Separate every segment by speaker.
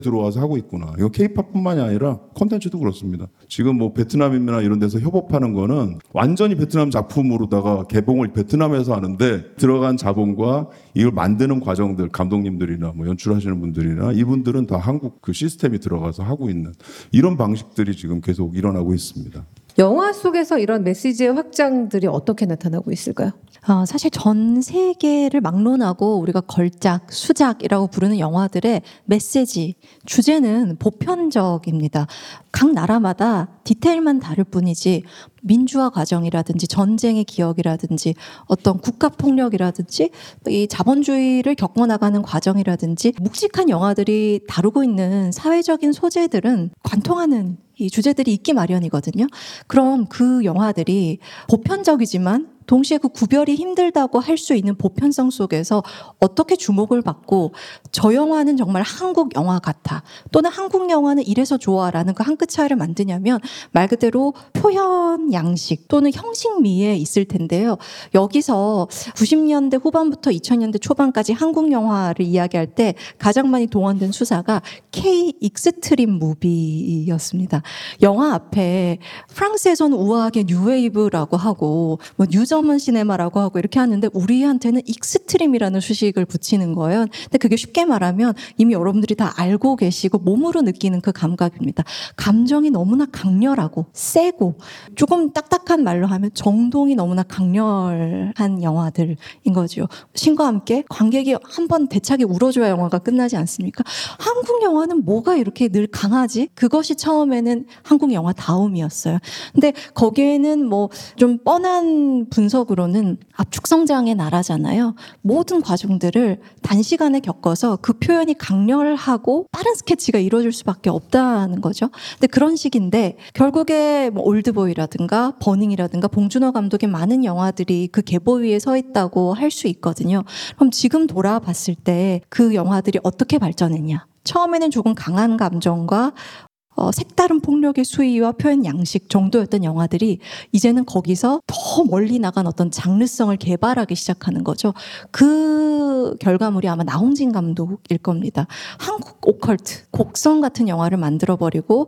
Speaker 1: 들어와서 하고 있구나. 이거 K-팝뿐만이 아니라 콘텐츠도 그렇습니다. 지금 뭐 베트남이나 이런 데서 협업하는 거는 완전히 베트남 작품으로다가 개봉을 베트남에서 하는데 들어간 자본과 이걸 만드는 과정들, 감독님들이나 뭐 연출하시는 분들이나 이분들은 다 한국 그 시스템이 들어가서 하고 있는 이런 방식들이 지금 계속 일어나고 있습니다.
Speaker 2: 영화 속에서 이런 메시지의 확장들이 어떻게 나타나고 있을까요?
Speaker 3: 사실 전 세계를 막론하고 우리가 걸작, 수작이라고 부르는 영화들의 메시지, 주제는 보편적입니다. 각 나라마다 디테일만 다를 뿐이지 민주화 과정이라든지 전쟁의 기억이라든지 어떤 국가폭력이라든지 이 자본주의를 겪어나가는 과정이라든지 묵직한 영화들이 다루고 있는 사회적인 소재들은 관통하는 이 주제들이 있기 마련이거든요. 그럼 그 영화들이 보편적이지만 동시에 그 구별이 힘들다고 할 수 있는 보편성 속에서 어떻게 주목을 받고 저 영화는 정말 한국 영화 같아 또는 한국 영화는 이래서 좋아라는 그 한 끗 차이를 만드냐면 말 그대로 표현 양식 또는 형식미에 있을 텐데요. 여기서 90년대 후반부터 2000년대 초반까지 한국 영화를 이야기할 때 가장 많이 동원된 수사가 K 익스트림 무비였습니다. 영화 앞에 프랑스에서는 우아하게 뉴웨이브라고 하고 뭐 뉴저먼 시네마라고 하고 이렇게 하는데 우리한테는 익스트림이라는 수식을 붙이는 거예요. 근데 그게 쉽게 말하면 이미 여러분들이 다 알고 계시고 몸으로 느끼는 그 감각입니다. 감정이 너무나 강렬하고 세고 조금 딱딱한 말로 하면 정동이 너무나 강렬한 영화들인 거죠. 신과 함께 관객이 한번 대차게 울어줘야 영화가 끝나지 않습니까? 한국 영화는 뭐가 이렇게 늘 강하지? 그것이 처음에는 한국 영화다움이었어요. 근데 거기에는 뭐 좀 뻔한 분석으로는 압축성장의 나라잖아요. 모든 과정들을 단시간에 겪어서 그 표현이 강렬하고 빠른 스케치가 이루어질 수밖에 없다는 거죠. 근데 그런 식인데 결국에 뭐 올드보이라든가 버닝이라든가 봉준호 감독의 많은 영화들이 그 계보 위에 서 있다고 할 수 있거든요. 그럼 지금 돌아봤을 때 그 영화들이 어떻게 발전했냐? 처음에는 조금 강한 감정과 색다른 폭력의 수위와 표현 양식 정도였던 영화들이 이제는 거기서 더 멀리 나간 어떤 장르성을 개발하기 시작하는 거죠. 그 결과물이 아마 나홍진 감독일 겁니다. 한국 오컬트, 곡성 같은 영화를 만들어버리고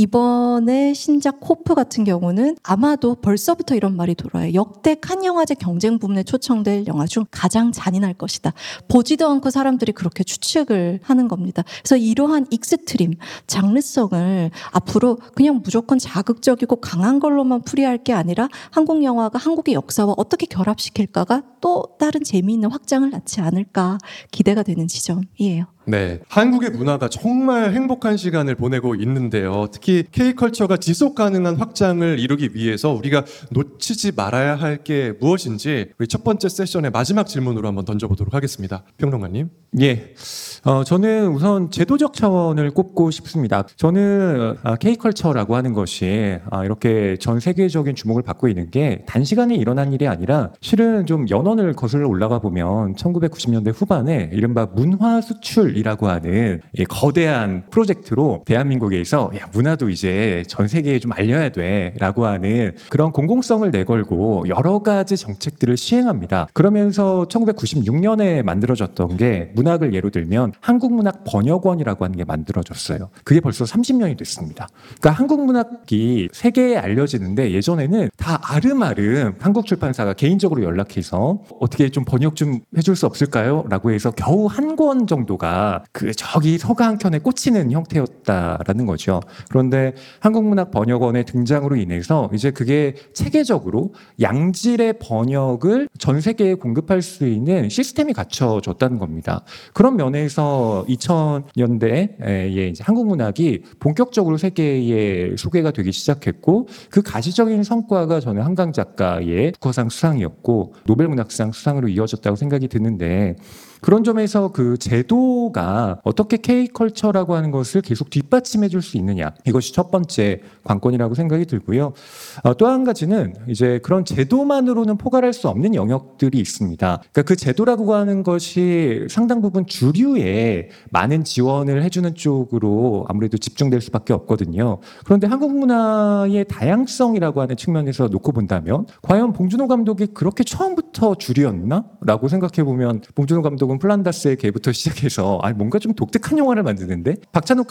Speaker 3: 이번에 신작 호프 같은 경우는 아마도 벌써부터 이런 말이 돌아요. 역대 칸 영화제 경쟁 부문에 초청될 영화 중 가장 잔인할 것이다. 보지도 않고 사람들이 그렇게 추측을 하는 겁니다. 그래서 이러한 익스트림, 장르성을 앞으로 그냥 무조건 자극적이고 강한 걸로만 풀이할 게 아니라 한국 영화가 한국의 역사와 어떻게 결합시킬까가 또 다른 재미있는 확장을 낳지 않을까 기대가 되는 지점이에요.
Speaker 4: 네, 한국의 문화가 정말 행복한 시간을 보내고 있는데요. 특히 K컬처가 지속 가능한 확장을 이루기 위해서 우리가 놓치지 말아야 할 게 무엇인지 우리 첫 번째 세션의 마지막 질문으로 한번 던져보도록 하겠습니다. 평론가님.
Speaker 5: 예, 저는 우선 제도적 차원을 꼽고 싶습니다. 저는 K컬처라고 하는 것이 이렇게 전 세계적인 주목을 받고 있는 게 단시간에 일어난 일이 아니라 실은 좀 연원을 거슬러 올라가 보면 1990년대 후반에 이른바 문화 수출이라고 하는 거대한 프로젝트로 대한민국에서 야, 문화도 이제 전 세계에 좀 알려야 돼라고 하는 그런 공공성을 내걸고 여러 가지 정책들을 시행합니다. 그러면서 1996년에 만들어졌던 게 문학을 예로 들면 한국문학번역원이라고 하는 게 만들어졌어요. 그게 벌써 30년이 됐습니다. 그러니까 한국 문학이 세계에 알려지는데 예전에는 다 아름아름 한국 출판사가 개인적으로 연락해서 어떻게 좀 번역 좀 해줄 수 없을까요? 라고 해서 겨우 한 권 정도가 그 저기 서가 한 켠에 꽂히는 형태였다라는 거죠. 그런데 한국문학번역원의 등장으로 인해서 이제 그게 체계적으로 양질의 번역을 전 세계에 공급할 수 있는 시스템이 갖춰졌다는 겁니다. 그런 면에서 2000년대에 이제 한국 문학이 본격적으로 세계에 소개가 되기 시작했고 그 가시적인 성과가 저는 한강 작가의 부커상 수상이었고 노벨문학상 수상으로 이어졌다고 생각이 드는데 그런 점에서 그 제도가 어떻게 K컬처라고 하는 것을 계속 뒷받침해 줄 수 있느냐 이것이 첫 번째 관건이라고 생각이 들고요. 또 한 가지는 이제 그런 제도만으로는 포괄할 수 없는 영역들이 있습니다. 그러니까 그 제도라고 하는 것이 상당 부분 주류에 많은 지원을 해주는 쪽으로 아무래도 집중될 수밖에 없거든요. 그런데 한국 문화의 다양성이라고 하는 측면에서 놓고 본다면 과연 봉준호 감독이 그렇게 처음부터 주류였나? 라고 생각해 보면 봉준호 감독은 혹은 플란다스의 개부터 시작해서 뭔가 좀 독특한 영화를 만드는데 박찬욱